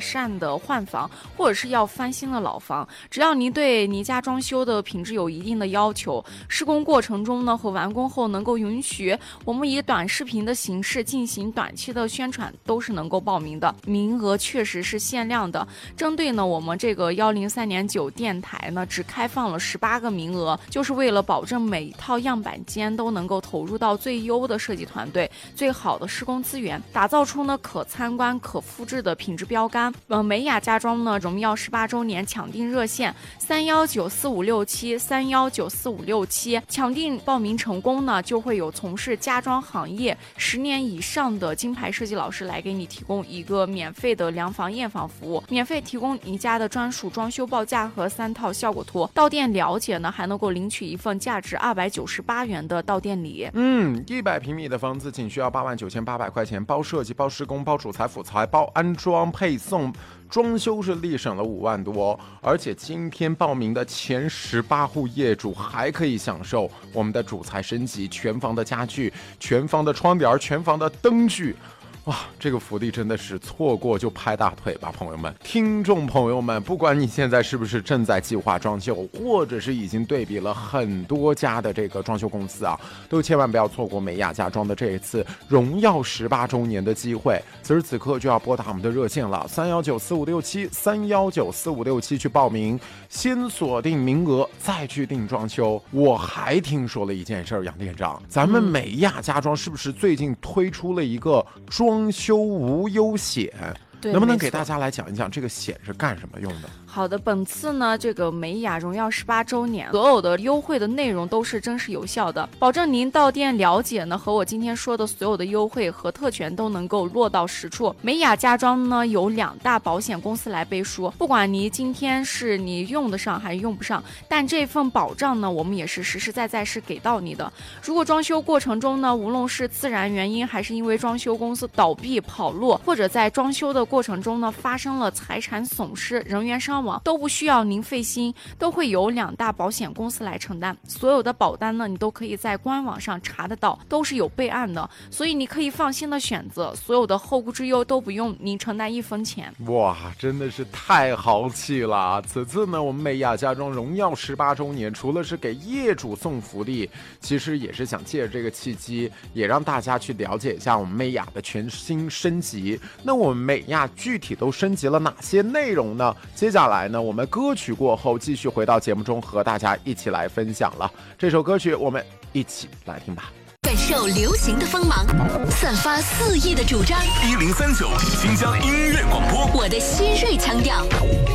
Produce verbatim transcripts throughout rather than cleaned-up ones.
善的换房，或者是要翻新的老房，只要您对您家装修的品质有一定的要求，施工过程中呢和完工后能够允许我们以短视频的形式进行短期的宣传，都是能够报名的，名额确实是限量的。针对呢我们这个幺零三点九电台呢只开放了十八个名额，就是为了保证每一套样板间都能够投入到最优的设计团队、最好的施工资源，打造出呢可参观、可复制的品质标杆。呃，美雅家装呢荣耀十八周年抢订热线三幺九四五六七三幺九四五六七，抢订报名成功呢，就会有从事家装行业十年以上的金牌设计老师来给你提供一个免费的量房验房服务，免费提供你家的专属装修报价和三套效果图。到店了解呢，还能够领取一份价值二百九十八元的到店礼。 嗯，一百平米的房子仅需要八万九千八百块钱，包设计、包施工、包主材、辅材、包安装、配送。装修是立省了五万多，而且今天报名的前十八户业主还可以享受我们的主材升级、全房的家具、全房的窗帘、全房的灯具。哇，这个福利真的是错过就拍大腿吧，朋友们！听众朋友们，不管你现在是不是正在计划装修，或者是已经对比了很多家的这个装修公司啊，都千万不要错过美雅家装的这一次荣耀十八周年的机会。此时此刻就要拨打我们的热线了，三幺九四五六七三幺九四五六七去报名，先锁定名额，再去订装修。我还听说了一件事儿，杨店长，咱们美雅家装是不是最近推出了一个装装修无忧险？能不能给大家来讲一讲这个险是干什么用的？ 好的，本次呢这个美雅荣耀十八周年，所有的优惠的内容都是真实有效的，保证您到店了解呢和我今天说的所有的优惠和特权都能够落到实处。美雅家装呢有两大保险公司来背书，不管你今天是你用得上还是用不上，但这份保障呢我们也是实实在在是给到你的。如果装修过程中呢无论是自然原因还是因为装修公司倒闭跑路，或者在装修的过程中呢发生了财产损失、人员伤亡，都不需要您费心，都会由两大保险公司来承担。所有的保单呢你都可以在官网上查得到，都是有备案的，所以你可以放心的选择，所有的后顾之忧都不用您承担一分钱。 哇，真的是太豪气了！此次呢我们美雅家装荣耀十八周年，除了是给业主送福利，其实也是想借着这个契机，也让大家去了解一下我们美雅的全新升级。那我们美雅具体都升级了哪些内容呢？接下来呢我们歌曲过后继续回到节目中和大家一起来分享了。这首歌曲我们一起来听吧。 感受流行的锋芒，散发肆意的主张。 一零三九新疆音乐广播， 我的新锐腔调。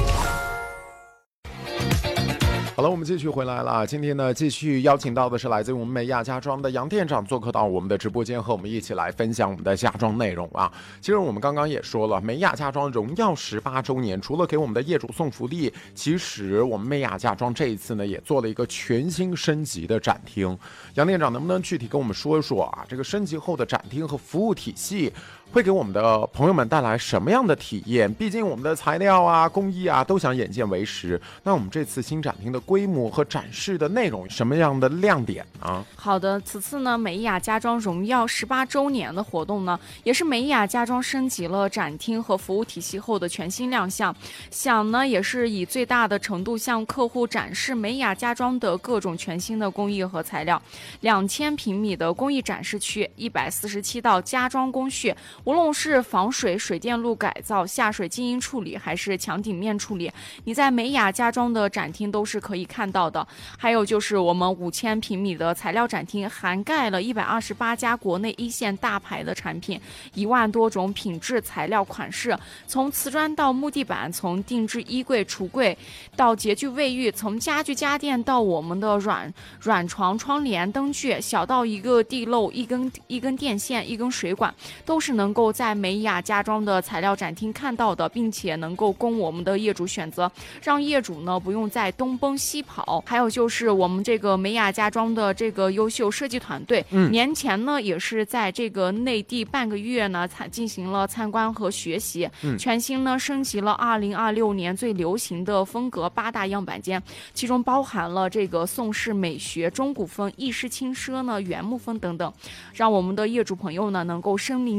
好了，我们继续回来了。今天呢，继续邀请到的是来自于我们美雅家装的杨店长做客到我们的直播间，和我们一起来分享我们的家装内容啊。其实我们刚刚也说了，美雅家装荣耀十八周年，除了给我们的业主送福利，其实我们美雅家装这一次呢，也做了一个全新升级的展厅。杨店长能不能具体跟我们说一说啊？这个升级后的展厅和服务体系会给我们的朋友们带来什么样的体验？毕竟我们的材料啊、工艺啊都想眼见为实。那我们这次新展厅的规模和展示的内容什么样的亮点呢？ 好的，此次呢美雅家装荣耀十八周年的活动呢，也是美雅家装升级了展厅和服务体系后的全新亮相。想呢也是以最大的程度向客户展示美雅家装的各种全新的工艺和材料。两千平米的工艺展示区，一百四十七道家装工序，无论是防水、水电路改造、下水静音处理，还是墙顶面处理，你在美雅家装的展厅都是可以看到的。还有就是我们五千平米的材料展厅，涵盖了一百二十八家国内一线大牌的产品，一万多种品质材料款式，从瓷砖到木地板，从定制衣柜、橱柜到洁具卫浴，从家具家电到我们的软软床、窗帘、灯具，小到一个地漏、一根一根电线、一根水管，都是能够在美雅家装的材料展厅看到的，并且能够供我们的业主选择，让业主呢不用再东奔西跑。还有就是我们这个美雅家装的这个优秀设计团队，嗯，年前呢也是在这个内地半个月呢参进行了参观和学习，嗯，全新呢升级了二零二六年最流行的风格八大样板间，其中包含了这个宋式美学、中古风、意式轻奢呢、原木风等等，让我们的业主朋友呢能够身临其境的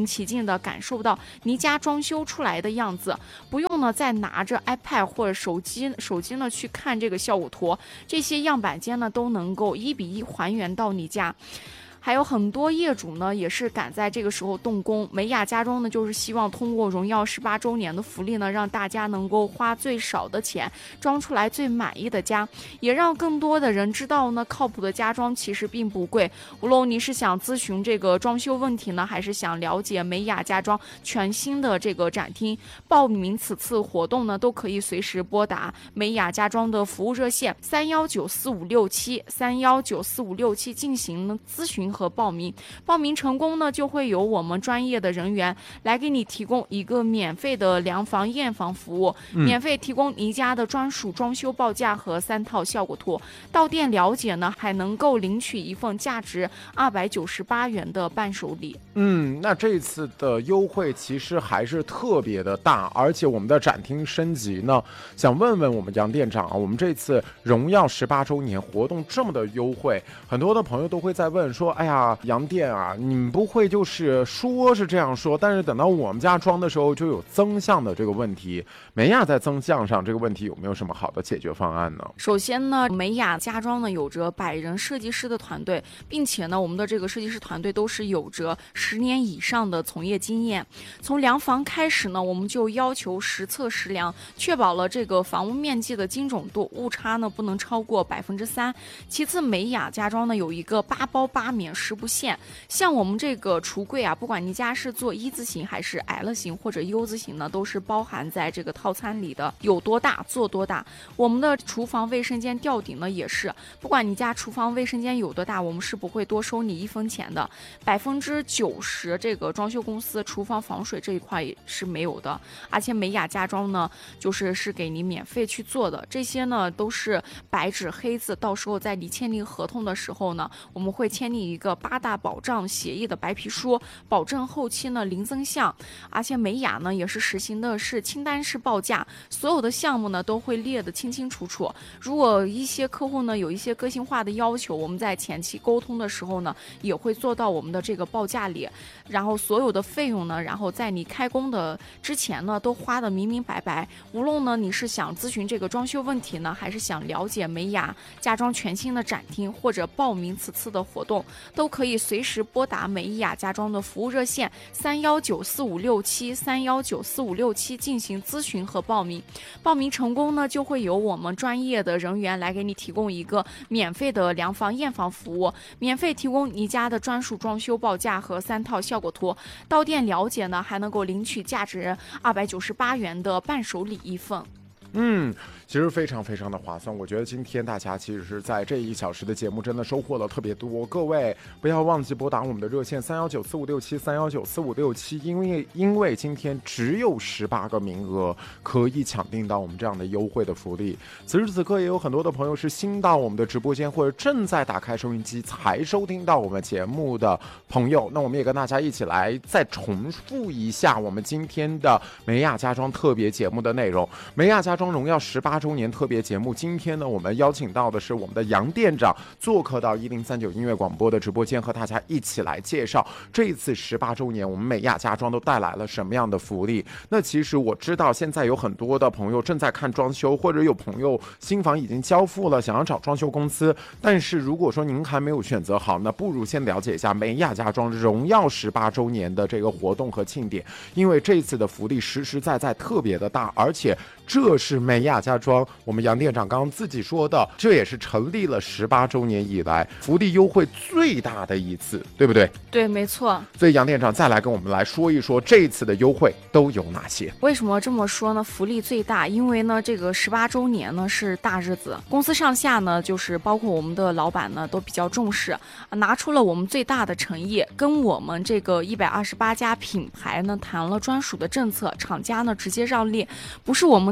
的感受到你家装修出来的样子，不用呢再拿着 iPad 或者手机手机呢去看这个效果图，这些样板间呢都能够一比一还原到你家。还有很多业主呢，也是赶在这个时候动工。美雅家装呢，就是希望通过荣耀十八周年的福利呢，让大家能够花最少的钱装出来最满意的家，也让更多的人知道呢，靠谱的家装其实并不贵。无论你是想咨询这个装修问题呢，还是想了解美雅家装全新的这个展厅，报名此次活动呢，都可以随时拨打美雅家装的服务热线三幺九四五六七三幺九四五六七进行咨询和报名。报名成功呢，就会有我们专业的人员来给你提供一个免费的量房验房服务， 嗯、 免费提供宜家的专属装修报价和三套效果图。到店了解呢，还能够领取一份价值二百九十八元的伴手礼。 嗯，那这次的优惠其实还是特别的大，而且我们的展厅升级呢，想问问我们杨店长啊，我们这次荣耀十八周年活动这么的优惠，很多的朋友都会在问说，哎呀，杨店啊，你们不会就是说是这样说，但是等到我们家装的时候就有增项的这个问题，美雅在增项上这个问题有没有什么好的解决方案呢？ 首先呢，美雅家装呢有着百人设计师的团队，并且呢，我们的这个设计师团队都是有着十年以上的从业经验。从量房开始呢，我们就要求实测实量，确保了这个房屋面积的精准度，误差呢不能超过百分之三。其次，美雅家装呢有一个八包八免十不限，像我们这个橱柜啊，不管你家是做一字形还是 L 型或者 U 字形呢，都是包含在这个套餐里的，有多大做多大。我们的厨房卫生间吊顶呢也是，不管你家厨房卫生间有多大，我们是不会多收你一分钱的。百分之九十这个装修公司厨房防水这一块也是没有的，而且美雅家装呢就是是给你免费去做的，这些呢都是白纸黑字，到时候在你签订合同的时候呢，我们会签订一个八大保障协议的白皮书，保证后期呢零增项。而且美雅呢也是实行的是清单式报价，所有的项目呢都会列得清清楚楚。如果一些客户呢有一些个性化的要求，我们在前期沟通的时候呢也会做到我们的这个报价里，然后所有的费用呢，然后在你开工的之前呢都花得明明白白。无论呢你是想咨询这个装修问题呢，还是想了解美雅家装全新的展厅，或者报名此次的活动，都可以随时拨打美雅家装的服务热线三幺九四五六七三幺九四五六七进行咨询和报名。报名成功呢，就会有我们专业的人员来给你提供一个免费的量房验房服务，免费提供你家的专属装修报价和三套效果图。到店了解呢，还能够领取价值二百九十八元的伴手礼一份。 嗯，其实非常非常的划算。我觉得今天大家其实是在这一小时的节目真的收获了特别多。各位不要忘记拨打我们的热线三幺九四五六七三幺九四五六七，因为因为今天只有十八个名额可以抢订到我们这样的优惠的福利。此时此刻也有很多的朋友是新到我们的直播间或者正在打开收音机才收听到我们节目的朋友，那我们也跟大家一起来再重复一下我们今天的美雅家装特别节目的内容。美雅家装荣耀十八周年特别节目，今天呢我们邀请到的是我们的杨店长做客到一零三九音乐广播的直播间，和大家一起来介绍这一次十八周年我们美雅家装都带来了什么样的福利。那其实我知道现在有很多的朋友正在看装修，或者有朋友新房已经交付了，想要找装修公司，但是如果说您还没有选择好，那不如先了解一下美雅家装荣耀十八周年的这个活动和庆典，因为这次的福利实实在在特别的大，而且这是美雅家装我们杨店长刚刚自己说的，这也是成立了十八周年以来福利优惠最大的一次，对不对？ 对，没错。 所以杨店长再来跟我们来说一说这一次的优惠都有哪些。 为什么这么说呢？福利最大，因为呢这个十八周年呢是大日子，公司上下呢就是包括我们的老板呢都比较重视，拿出了我们最大的诚意，跟我们这个一百二十八家品牌呢谈了专属的政策，厂家呢直接让利，不是我们自己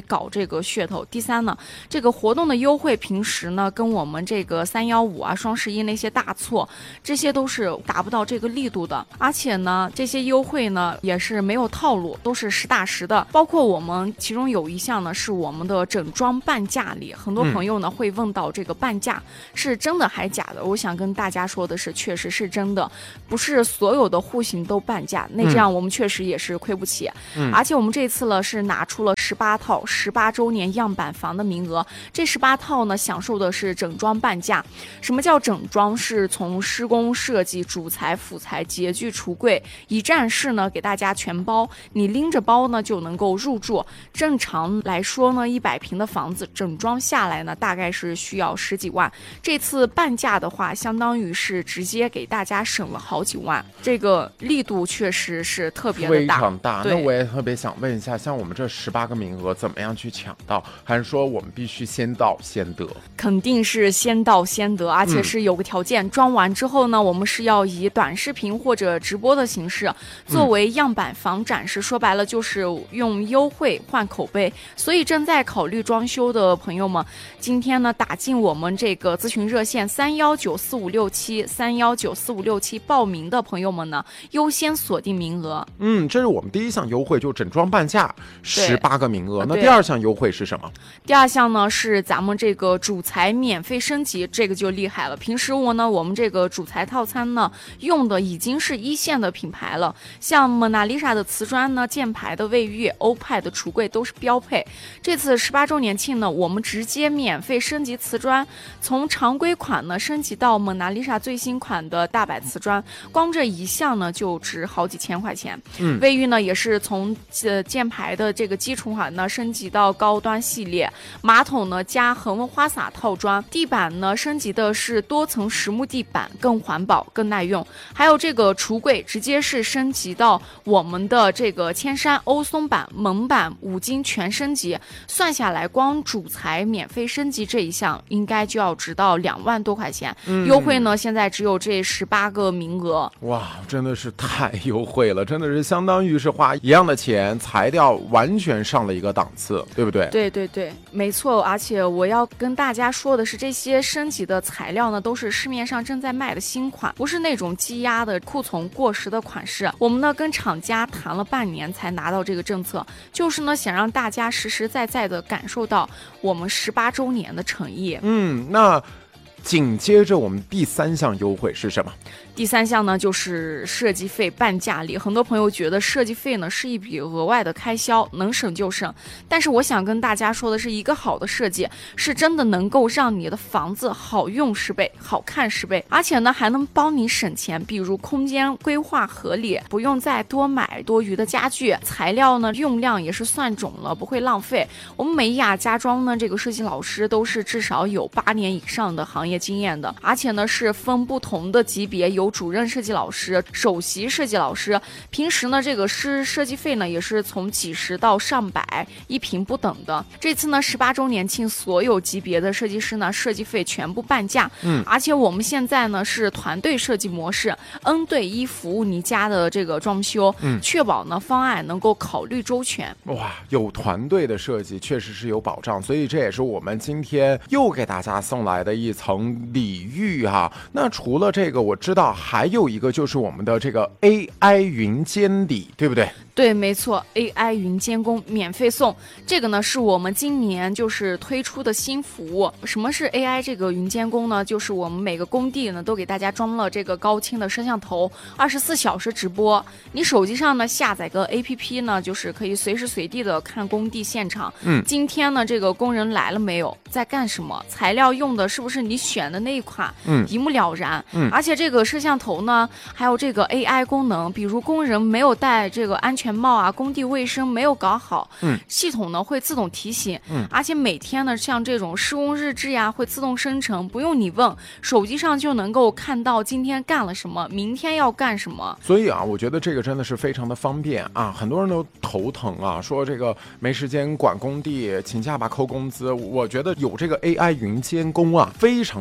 搞这个噱头。第三呢，这个活动的优惠平时呢跟我们这个三幺五啊、双十一那些大促，这些都是达不到这个力度的。而且呢，这些优惠呢也是没有套路，都是实打实的。包括我们其中有一项呢是我们的整装半价礼，很多朋友呢、嗯、会问到这个半价是真的还假的？我想跟大家说的是，确实是真的，不是所有的户型都半价，那这样我们确实也是亏不起。嗯、而且我们这次呢是拿出了十八套十八周年样板房的名额，这十八套呢享受的是整装半价。什么叫整装？是从施工设计、主材、辅材、洁具、橱柜一站式呢给大家全包，你拎着包呢就能够入住。正常来说呢，一百平的房子整装下来呢大概是需要十几万，这次半价的话相当于是直接给大家省了好几万，这个力度确实是特别的大， 非常大。那我也特别想问一下，像我们这十八个名额怎么样去抢到？还是说我们必须先到先得？ 肯定是先到先得，而且是有个条件、嗯、装完之后呢，我们是要以短视频或者直播的形式作为样板房展示、嗯、说白了就是用优惠换口碑。所以正在考虑装修的朋友们，今天呢打进我们这个咨询热线三幺九四五六七三幺九四五六七报名的朋友们呢，优先锁定名额。 嗯，这是我们第一项优惠，就整装半价十八个名额。那第二项优惠是什么？ 第二项呢是咱们这个主材免费升级，这个就厉害了。平时我呢我们这个主材套餐呢用的已经是一线的品牌了，像蒙娜丽莎的瓷砖呢、箭牌的卫浴、欧派的橱柜都是标配。这次十八周年庆呢，我们直接免费升级瓷砖，从常规款呢升级到蒙娜丽莎最新款的大白瓷砖，光这一项呢就值好几千块钱。嗯，卫浴呢也是从呃箭牌的这个基础款呢升级到高端系列，马桶呢加恒温花洒套装，地板呢升级的是多层实木地板，更环保更耐用。还有这个橱柜直接是升级到我们的这个千山欧松板、蒙板、五金全升级，算下来光主材免费升级这一项应该就要值到两万多块钱。嗯、优惠呢现在只有这十八个名额。 哇，真的是太优惠了，真的是相当于是花一样的钱，材料完全上了一个档次，对不对？ 对对对，没错。而且我要跟大家说的是，这些升级的材料呢都是市面上正在卖的新款，不是那种积压的库存过时的款式。我们呢跟厂家谈了半年才拿到这个政策，就是呢想让大家实实在在的感受到我们十八周年的诚意。 嗯，那紧接着我们第三项优惠是什么？ 第三项呢就是设计费半价礼。很多朋友觉得设计费呢是一笔额外的开销，能省就省，但是我想跟大家说的是，一个好的设计是真的能够让你的房子好用十倍、好看十倍，而且呢还能帮你省钱，比如空间规划合理，不用再多买多余的家具，材料呢用量也是算准了，不会浪费。我们美雅家装呢这个设计老师都是至少有八年以上的行业经验的，而且呢是分不同的级别，有主任设计老师、首席设计老师，平时呢这个是设计费呢也是从几十到上百一平不等的。这次呢十八周年庆，所有级别的设计师呢设计费全部半价。嗯，而且我们现在呢是团队设计模式 N 对一服务你家的这个装修，嗯，确保呢方案能够考虑周全。 哇，有团队的设计确实是有保障，所以这也是我们今天又给大家送来的一层礼遇哈。那除了这个，我知道还有一个就是我们的这个 A I 云监理，对不对？ 对，没错 ，A I 云监工免费送，这个呢是我们今年就是推出的新服务。什么是 A I 这个云监工呢？就是我们每个工地呢都给大家装了这个高清的摄像头，二十四小时直播。你手机上呢下载个 A P P 呢，就是可以随时随地的看工地现场。嗯，今天呢这个工人来了没有，在干什么，材料用的是不是你选的那一款，嗯，一目了然。嗯，而且这个摄像头呢还有这个 A I 功能，比如工人没有戴这个安全全帽啊，工地卫生没有搞好，嗯，系统呢会自动提醒，嗯，而且每天呢像这种施工日志呀会自动生成，不用你问，手机上就能够看到今天干了什么，明天要干什么。 所以啊，我觉得这个真的是非常的方便啊，很多人都头疼啊，说这个没时间管工地，请假吧扣工资。我觉得有这个 A I 云监工啊，非常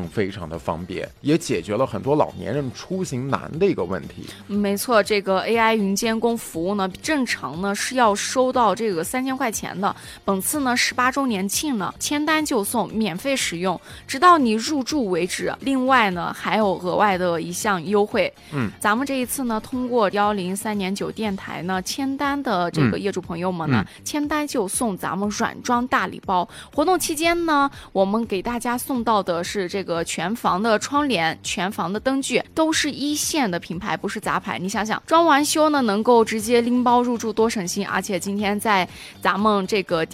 常非常的方便，也解决了很多老年人出行难的一个问题。 没错，这个 A I 云监工服务呢，正常呢是要收到这个三千块钱的，本次呢十八周年庆呢，签单就送，免费使用，直到你入住为止。另外呢，还有额外的一项优惠。 嗯，咱们这一次呢，通过幺零三点九电台呢签单的这个业主朋友们呢，嗯、签单就送咱们软装大礼包。活动期间呢，我们给大家送到的是这个全房的窗帘、全房的灯具，都是一线的品牌，不是杂牌。你想想，装完修呢，能够直接拎包入住，多省心。而且今天在咱们这个